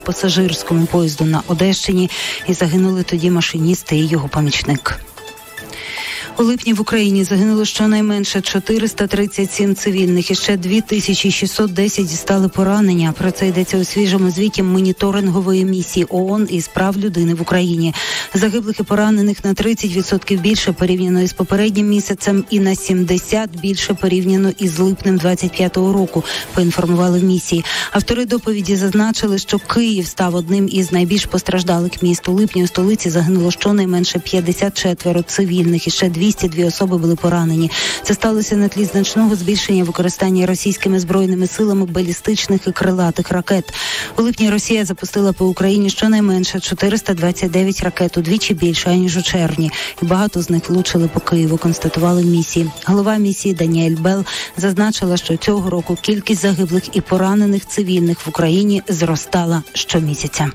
пасажирському поїзду на Одещині і загинули тоді машиніст і його помічник. У липні в Україні загинуло щонайменше 437 цивільних і ще 2610 дістали поранення. Про це йдеться у свіжому звіті моніторингової місії ООН із прав людини в Україні. Загиблих і поранених на 30% більше порівняно із попереднім місяцем і на 70% більше порівняно із липнем 25-го року, поінформували в місії. Автори доповіді зазначили, що Київ став одним із найбільш постраждалих міст. У липні у столиці загинуло щонайменше 54 цивільних і ще 202 особи були поранені. Це сталося на тлі значного збільшення використання російськими збройними силами балістичних і крилатих ракет. У липні Росія запустила по Україні щонайменше 429 ракет, удвічі більше, аніж у червні. І багато з них влучили по Києву, констатували в місії. Голова місії Даніель Белл зазначила, що цього року кількість загиблих і поранених цивільних в Україні зростала щомісяця.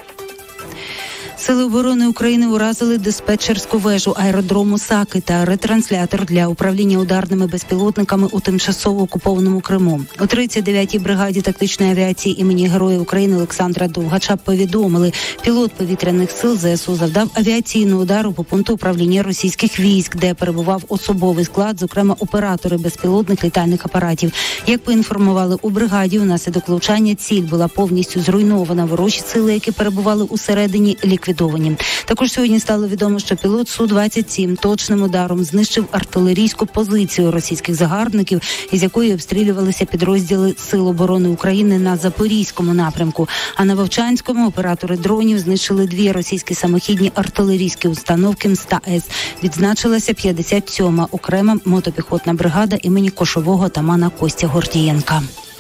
Сили оборони України уразили диспетчерську вежу аеродрому Саки та ретранслятор для управління ударними безпілотниками у тимчасово окупованому Криму. У 39-й бригаді тактичної авіації імені Героя України Олександра Довгача повідомили, пілот повітряних сил ЗСУ завдав авіаційного удару по пункту управління російських військ, де перебував особовий склад, зокрема оператори безпілотних літальних апаратів. Як поінформували у бригаді, унаслідок влучання ціль була повністю зруйнована. Ворожі сили, які перебували усередині, ліквідовані. Також сьогодні стало відомо, що пілот Су-27 точним ударом знищив артилерійську позицію російських загарбників, із якої обстрілювалися підрозділи Сил оборони України на Запорізькому напрямку. А на Вовчанському оператори дронів знищили 2 російські самохідні артилерійські установки МСТА-С. Відзначилася 57-ма окрема мотопіхотна бригада імені кошового отамана Костя Гордієнка.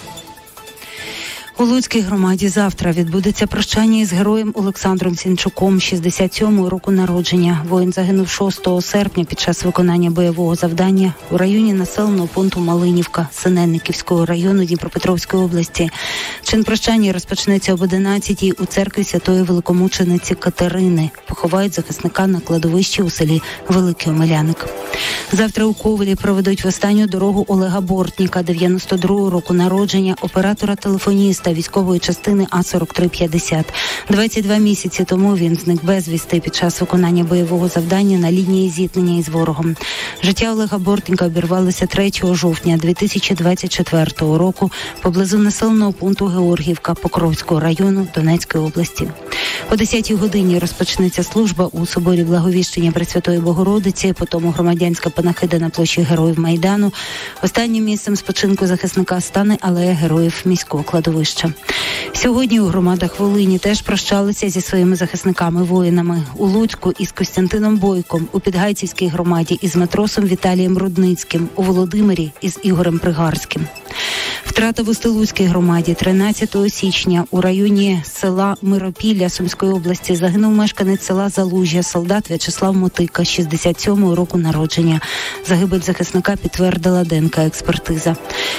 У Луцькій громаді завтра відбудеться прощання із героєм Олександром Сінчуком, 67-го року народження. Воїн загинув 6 серпня під час виконання бойового завдання у районі населеного пункту Малинівка Синельниківського району Дніпропетровської області. Чин прощання розпочнеться об 11-й у церкві Святої Великомучениці Катерини. Поховають захисника на кладовищі у селі Великий Омеляник. Завтра у Ковелі проведуть в останню дорогу Олега Бортніка, 92-го року народження, оператора-телефоніста військової частини А-4350. 22 місяці тому він зник безвісти під час виконання бойового завдання на лінії зіткнення із ворогом. Життя Олега Бортніка обірвалося 3 жовтня 2024 року поблизу населеного пункту Георгіївка Покровського району Донецької області. О 10-й годині розпочнеться служба у соборі Благовіщення Пресвятої Богородиці, потім громадянська панахида на площі Героїв Майдану. Останнім місцем спочинку захисника стане алея Героїв міського кладовища. Сьогодні у громадах Волині теж прощалися зі своїми захисниками-воїнами. У Луцьку із Костянтином Бойком, у Підгайцівській громаді із матросом Віталієм Рудницьким, у Володимирі із Ігорем Пригарським. Втрата в Устилуцькій громаді 13 січня у районі села Миропілля Сумської області загинув мешканець села Залужжя, солдат В'ячеслав Мотика, 67-го року народження. Загибель захисника підтвердила ДНК-експертиза.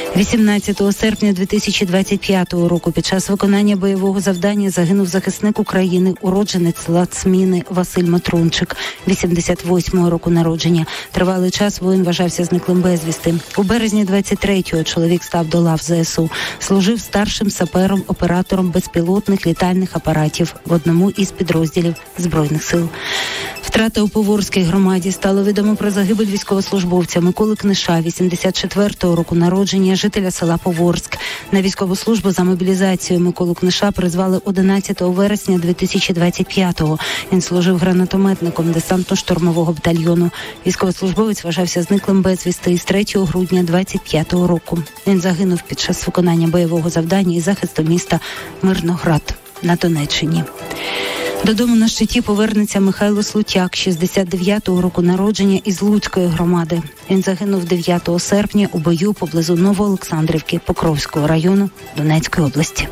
18 серпня 2025 року під час виконання бойового завдання загинув захисник України, уродженець села Цміни Василь Матрунчик, 88-го року народження. Тривалий час воїн вважався зниклим безвісти. У березні 23-го чоловік став до лав ЗСУ. Служив старшим сапером-оператором безпілотних літальних апаратів в одному із підрозділів Збройних сил. Втрата у Поворській громаді. Стало відомо про загибель військовослужбовця Миколи Книша, 84-го року народження, жителя села Поворськ. На військову службу за мобілізацією Миколу Книша призвали 11 вересня 2025-го. Він служив гранатометником десантно-штурмового батальйону. Військовослужбовець вважався зниклим безвісти із 3 грудня 25-го року. Він загинув під час виконання бойового завдання і захисту міста Мирноград на Донеччині. Додому на щиті повернеться Михайло Слутяк, 69-го року народження, із Луцької громади. Він загинув 9 серпня у бою поблизу Новоолександрівки Покровського району Донецької області.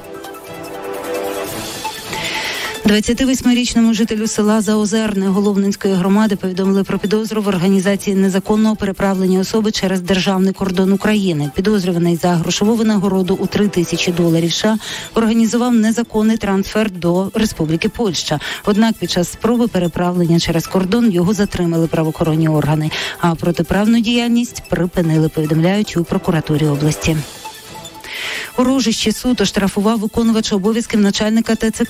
28-річному жителю села Заозерне Головнинської громади повідомили про підозру в організації незаконного переправлення особи через державний кордон України. Підозрюваний за грошову винагороду у $3000 США організував незаконний трансфер до Республіки Польща. Однак під час спроби переправлення через кордон його затримали правоохоронні органи, а протиправну діяльність припинили, повідомляють у прокуратурі області. У Рожищі суд оштрафував виконувача обов'язків начальника ТЦК